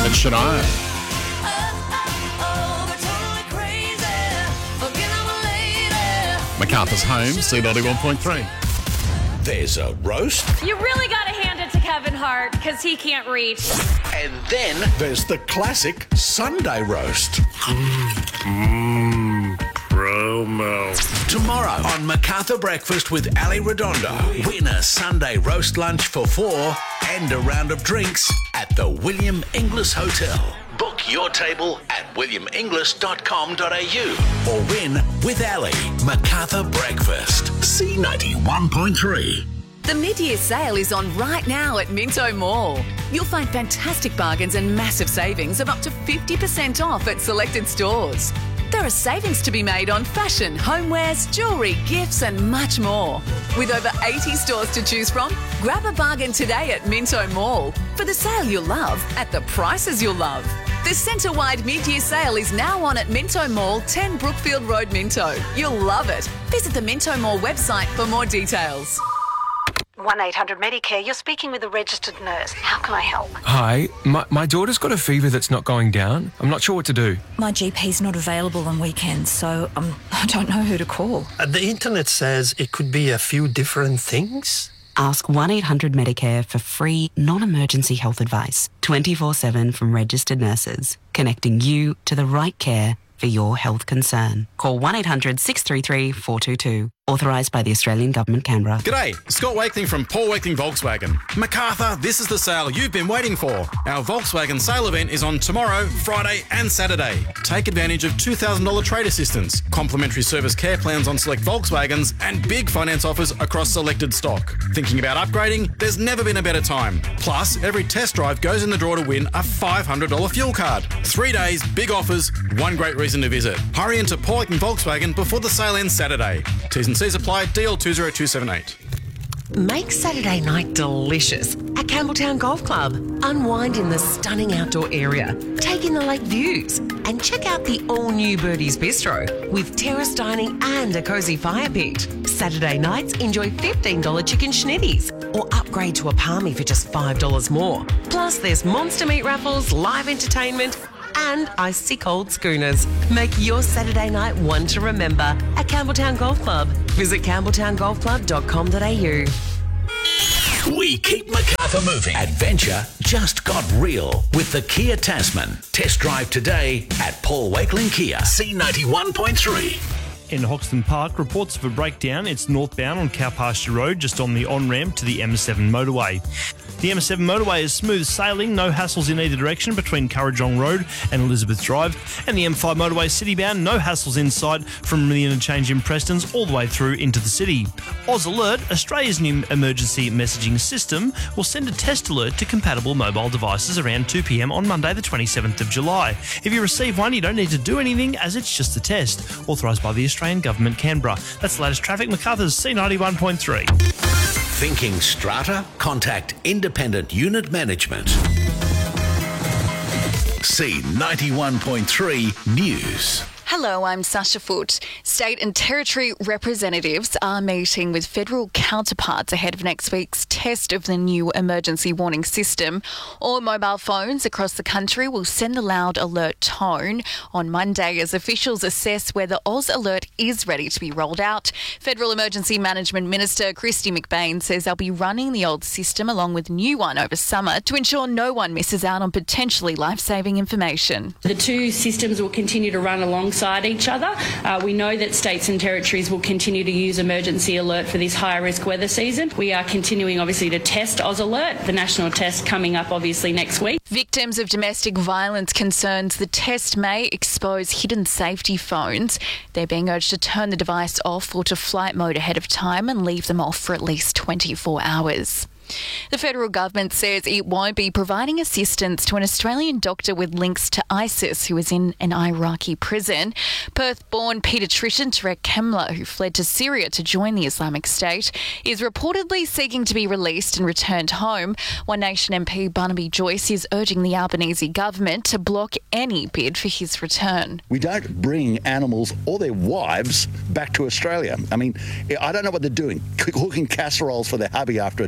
And Shania. MacArthur's Home, C91.3. There's a roast. You really got to hand it to Kevin Hart because he can't reach. And then there's the classic Sunday roast. Promo. Tomorrow on MacArthur Breakfast with Ali Redondo. Win a Sunday roast lunch for 4 and a round of drinks at the William Inglis Hotel. Book your table at williamenglish.com.au or win with Ali. MacArthur Breakfast. C91.3. The mid-year sale is on right now at Minto Mall. You'll find fantastic bargains and massive savings of up to 50% off at selected stores. There are savings to be made on fashion, homewares, jewellery, gifts and much more. With over 80 stores to choose from, grab a bargain today at Minto Mall for the sale you'll love at the prices you'll love. The centre-wide mid-year sale is now on at Minto Mall, 10 Brookfield Road, Minto. You'll love it. Visit the Minto Mall website for more details. 1-800-Medicare, you're speaking with a registered nurse. How can I help? Hi, my daughter's got a fever that's not going down. I'm not sure what to do. My GP's not available on weekends, so I don't know who to call. The internet says it could be a few different things. Ask 1-800-Medicare for free, non-emergency health advice, 24/7 from registered nurses, connecting you to the right care for your health concern. Call 1-800-633-422. Authorised by the Australian Government, Canberra. G'day, Scott Wakeling from Paul Wakeling Volkswagen. MacArthur, this is the sale you've been waiting for. Our Volkswagen sale event is on tomorrow, Friday and Saturday. Take advantage of $2,000 trade assistance, complimentary service care plans on select Volkswagens, and big finance offers across selected stock. Thinking about upgrading? There's never been a better time. Plus, every test drive goes in the draw to win a $500 fuel card. 3 days, big offers, one great reason to visit. Hurry into Paul Wakeling Volkswagen before the sale ends Saturday. T's and C's apply. DL 20278. Make Saturday night delicious at Campbelltown Golf Club. Unwind in the stunning outdoor area, take in the lake views, and check out the all-new Birdie's Bistro with terrace dining and a cosy fire pit. Saturday nights, enjoy $15 chicken schnitties or upgrade to a palmy for just $5 more. Plus, there's monster meat raffles, live entertainment, and icy cold schooners. Make your Saturday night one to remember at Campbelltown Golf Club. Visit campbelltowngolfclub.com.au. We keep MacArthur moving. Adventure just got real with the Kia Tasman. Test drive today at Paul Wakeling Kia. C91.3. In Hoxton Park, reports of a breakdown. It's northbound on Cow Pasture Road, just on the on-ramp to the M7 motorway. The M7 motorway is smooth sailing, no hassles in either direction between Currajong Road and Elizabeth Drive. And the M5 motorway citybound, no hassles in sight from the interchange in Prestons all the way through into the city. Oz Alert, Australia's new emergency messaging system, will send a test alert to compatible mobile devices around 2 p.m. on Monday the 27th of July. If you receive one, you don't need to do anything as it's just a test. Authorised by the Australian Government, Canberra. That's the latest traffic. MacArthur's C91.3. Thinking strata? Contact Independent Unit Management. C91.3 News. Hello, I'm Sasha Foote. State and Territory representatives are meeting with federal counterparts ahead of next week's test of the new emergency warning system. All mobile phones across the country will send a loud alert tone on Monday as officials assess whether Oz Alert is ready to be rolled out. Federal Emergency Management Minister Kristy McBain says they'll be running the old system along with new one over summer to ensure no one misses out on potentially life-saving information. The two systems will continue to run alongside each other. We know that states and territories will continue to use emergency alert for this high risk weather season. We are continuing obviously to test Oz Alert, the national test coming up obviously next week. Victims of domestic violence concerns the test may expose hidden safety phones. They're being urged to turn the device off or to flight mode ahead of time and leave them off for at least 24 hours. The federal government says it won't be providing assistance to an Australian doctor with links to ISIS who is in an Iraqi prison. Perth-born paediatrician Tarek Kemler, who fled to Syria to join the Islamic State, is reportedly seeking to be released and returned home. One Nation MP Barnaby Joyce is urging the Albanese government to block any bid for his return. We don't bring animals or their wives back to Australia. I mean, I don't know what they're doing, cooking casseroles for their hubby after a day out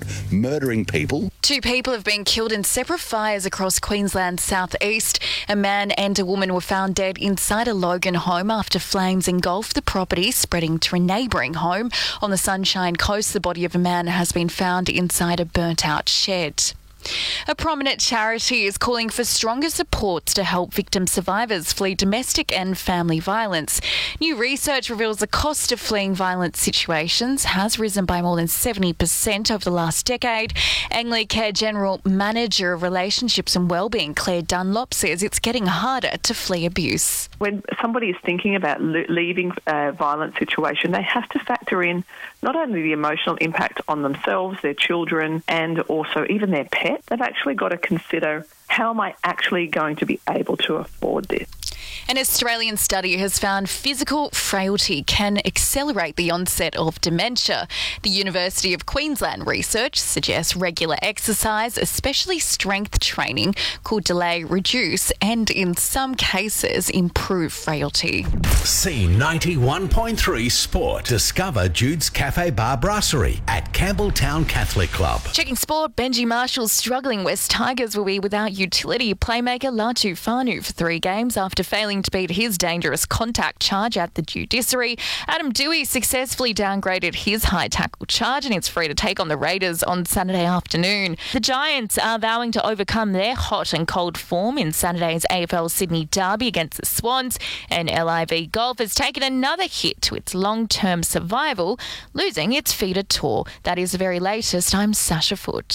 about murdering people. 2 people have been killed in separate fires across Queensland's southeast. A man and a woman were found dead inside a Logan home after flames engulfed the property, spreading to a neighbouring home. On the Sunshine Coast, the body of a man has been found inside a burnt-out shed. A prominent charity is calling for stronger supports to help victim survivors flee domestic and family violence. New research reveals the cost of fleeing violent situations has risen by more than 70% over the last decade. Anglicare General Manager of Relationships and Wellbeing, Claire Dunlop, says it's getting harder to flee abuse. When somebody is thinking about leaving a violent situation, they have to factor in not only the emotional impact on themselves, their children, and also even their pets. They've actually got to consider, how am I actually going to be able to afford this? An Australian study has found physical frailty can accelerate the onset of dementia. The University of Queensland research suggests regular exercise, especially strength training, could delay, reduce and, in some cases, improve frailty. C91.3 Sport. Discover Jude's Cafe Bar Brasserie at Campbelltown Catholic Club. Checking sport, Benji Marshall's struggling West Tigers will be without utility playmaker Latu Fanu for 3 games after failing to beat his dangerous contact charge at the judiciary. Adam Dewey successfully downgraded his high tackle charge and is free to take on the Raiders on Saturday afternoon. The Giants are vowing to overcome their hot and cold form in Saturday's AFL Sydney derby against the Swans, and LIV Golf has taken another hit to its long-term survival, losing its feeder tour. That is the very latest. I'm Sasha Foote.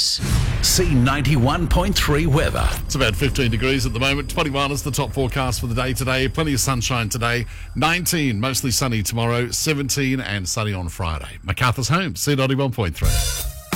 C91.3 weather. It's about 15 degrees at the moment. 21 is the top forecast for the day today. Plenty of sunshine today. 19, mostly sunny tomorrow. 17 and sunny on Friday. MacArthur's Home, C91.3.